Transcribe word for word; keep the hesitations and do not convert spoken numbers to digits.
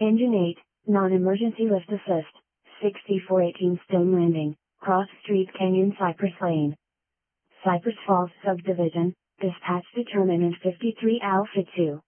Engine eight, non-emergency lift assist, sixty-four eighteen Stone Landing, Cross Street Canyon Cypress Lane. Cypress Falls Subdivision, dispatch determinant fifty-three Alpha two.